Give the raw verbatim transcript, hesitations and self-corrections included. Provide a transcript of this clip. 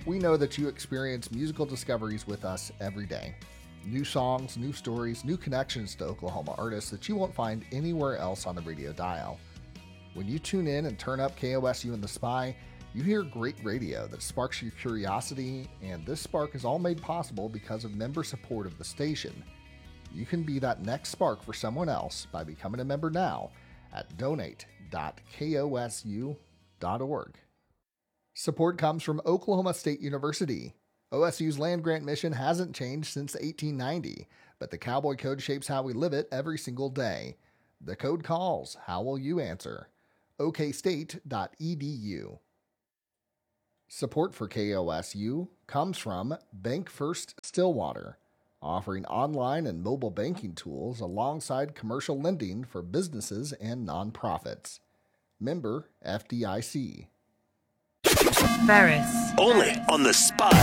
We know that you experience musical discoveries with us every day. New songs, new stories, new connections to Oklahoma artists that you won't find anywhere else on the radio dial. When you tune in and turn up K O S U and The Spy, you hear great radio that sparks your curiosity, and this spark is all made possible because of member support of the station. You can be that next spark for someone else by becoming a member now at donate dot kosu dot org. Support comes from Oklahoma State University. O S U's land grant mission hasn't changed since eighteen ninety, but the Cowboy Code shapes how we live it every single day. The code calls. How will you answer? o k state dot e d u. Support for K O S U comes from Bank First Stillwater, offering online and mobile banking tools alongside commercial lending for businesses and nonprofits. Member F D I C. Ferris. Only on The Spy.